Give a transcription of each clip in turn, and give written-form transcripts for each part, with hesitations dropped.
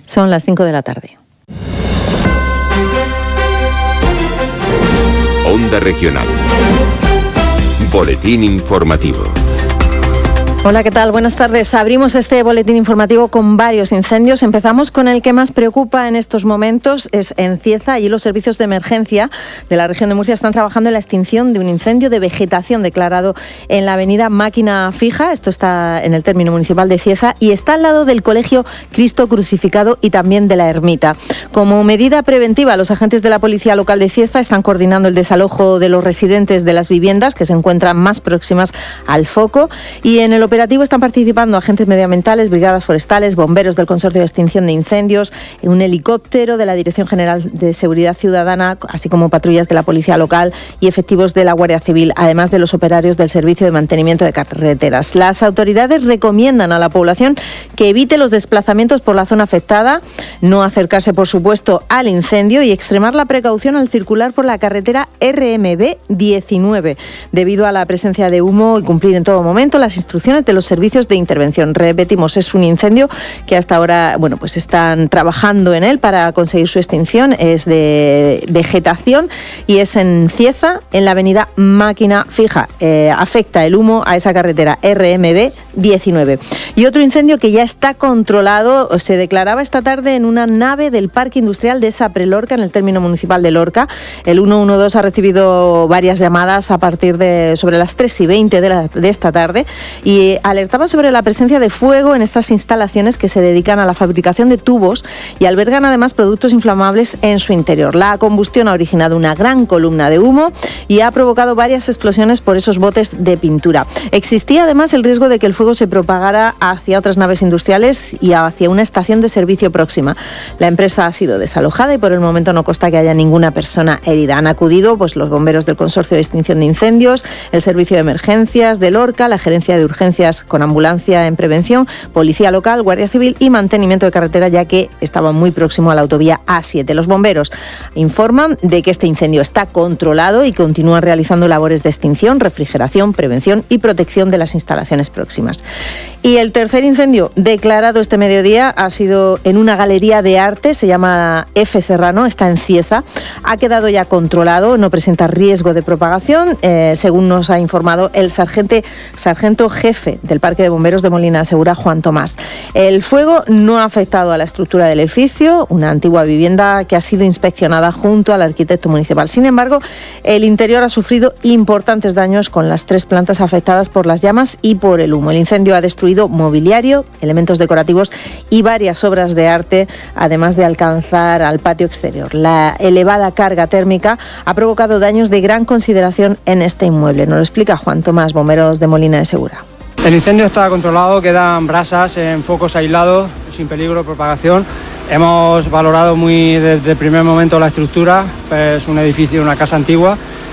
Son las 5 de la tarde. Onda Regional. Boletín informativo. Hola, ¿qué tal? Buenas tardes. Abrimos este boletín informativo con varios incendios. Empezamos con el que más preocupa en estos momentos, es en Cieza. Allí los servicios de emergencia de la región de Murcia están trabajando en la extinción de un incendio de vegetación declarado en la avenida Máquina Fija. Esto está en el término municipal de Cieza y está al lado del Colegio Cristo Crucificado y también de la Ermita. Como medida preventiva, los agentes de la Policía Local de Cieza están coordinando el desalojo de los residentes de las viviendas que se encuentran más próximas al foco, y en el operativo están participando agentes medioambientales, brigadas forestales, bomberos del Consorcio de Extinción de Incendios, un helicóptero de la Dirección General de Seguridad Ciudadana, así como patrullas de la Policía Local y efectivos de la Guardia Civil, además de los operarios del Servicio de Mantenimiento de Carreteras. Las autoridades recomiendan a la población que evite los desplazamientos por la zona afectada, no acercarse, por supuesto, al incendio y extremar la precaución al circular por la carretera RMB 19, debido a la presencia de humo, y cumplir en todo momento las instrucciones de los servicios de intervención. Repetimos, es un incendio que hasta ahora, pues están trabajando en él para conseguir su extinción. Es de vegetación y es en Cieza, en la avenida Máquina Fija. Afecta el humo a esa carretera RMB 19. Y otro incendio que ya está controlado se declaraba esta tarde en una nave del Parque Industrial de Saprelorca, en el término municipal de Lorca. El 112 ha recibido varias llamadas a partir de sobre las 3:20 de esta tarde y alertaba sobre la presencia de fuego en estas instalaciones que se dedican a la fabricación de tubos y albergan además productos inflamables en su interior. La combustión ha originado una gran columna de humo y ha provocado varias explosiones por esos botes de pintura. Existía además el riesgo de que el fuego se propagara hacia otras naves industriales y hacia una estación de servicio próxima. La empresa ha sido desalojada y por el momento no consta que haya ninguna persona herida. Han acudido los bomberos del Consorcio de Extinción de Incendios, el Servicio de Emergencias de Lorca, la Gerencia de Urgencias con ambulancia en prevención, Policía Local, Guardia Civil y Mantenimiento de Carretera, ya que estaba muy próximo a la autovía A7. Los bomberos informan de que este incendio está controlado y continúan realizando labores de extinción, refrigeración, prevención y protección de las instalaciones próximas. Y el tercer incendio declarado este mediodía ha sido en una galería de arte, se llama F. Serrano, está en Cieza. Ha quedado ya controlado, no presenta riesgo de propagación, según nos ha informado el sargento jefe del Parque de Bomberos de Molina de Segura, Juan Tomás. El fuego no ha afectado a la estructura del edificio, una antigua vivienda que ha sido inspeccionada junto al arquitecto municipal. Sin embargo, el interior ha sufrido importantes daños con las 3 plantas afectadas por las llamas y por el humo. El incendio ha destruido mobiliario, elementos decorativos y varias obras de arte, además de alcanzar al patio exterior. La elevada carga térmica ha provocado daños de gran consideración en este inmueble. Nos lo explica Juan Tomás, bomberos de Molina de Segura. El incendio está controlado, quedan brasas en focos aislados, sin peligro de propagación. Hemos valorado desde el primer momento la estructura, es un edificio, una casa antigua,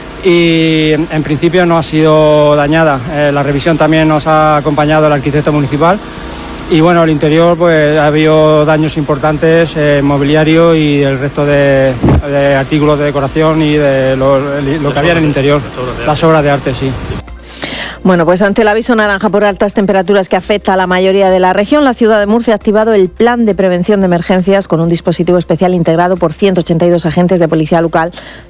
y en principio no ha sido dañada. La revisión también nos ha acompañado el arquitecto municipal y el interior ha habido daños importantes, mobiliario y el resto de artículos de decoración y de lo que había en el interior, las obras de arte, sí. Ante el aviso naranja por altas temperaturas que afecta a la mayoría de la región, la ciudad de Murcia ha activado el plan de prevención de emergencias con un dispositivo especial integrado por 182 agentes de policía local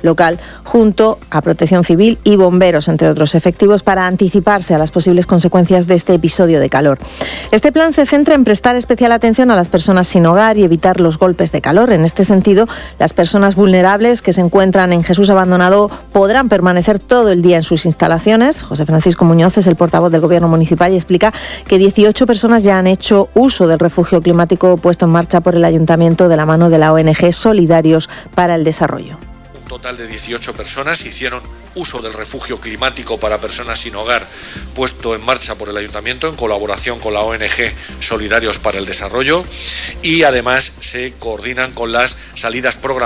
junto a Protección Civil y bomberos, entre otros efectivos, para anticiparse a las posibles consecuencias de este episodio de calor. Este plan se centra en prestar especial atención a las personas sin hogar y evitar los golpes de calor. En este sentido, las personas vulnerables que se encuentran en Jesús Abandonado podrán permanecer todo el día en sus instalaciones. José Francisco Muñoz es el portavoz del Gobierno municipal y explica que 18 personas ya han hecho uso del refugio climático puesto en marcha por el Ayuntamiento de la mano de la ONG Solidarios para el Desarrollo. Un total de 18 personas hicieron uso del refugio climático para personas sin hogar puesto en marcha por el Ayuntamiento en colaboración con la ONG Solidarios para el Desarrollo, y además se coordinan con las salidas programadas